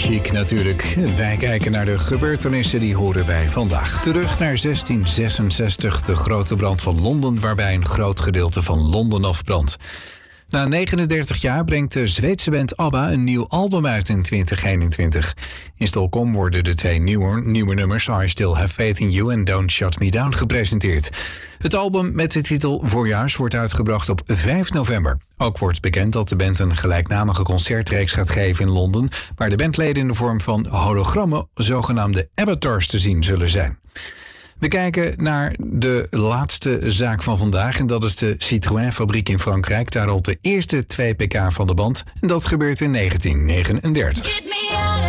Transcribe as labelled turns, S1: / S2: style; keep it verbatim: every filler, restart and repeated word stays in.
S1: Chic natuurlijk. Wij kijken naar de gebeurtenissen die horen bij vandaag. Terug naar zestien zesenzestig, de grote brand van Londen, waarbij een groot gedeelte van Londen afbrandt. Na negenendertig jaar brengt de Zweedse band ABBA een nieuw album uit in twintig eenentwintig. In Stockholm worden de twee nieuwe, nieuwe nummers I Still Have Faith in You en Don't Shut Me Down gepresenteerd. Het album met de titel Voorjaars wordt uitgebracht op vijf november. Ook wordt bekend dat de band een gelijknamige concertreeks gaat geven in Londen, waar de bandleden in de vorm van hologrammen, zogenaamde avatars, te zien zullen zijn. We kijken naar de laatste zaak van vandaag en dat is de Citroën-fabriek in Frankrijk. Daar rolt de eerste twee pk van de band en dat gebeurt in negentien negenendertig.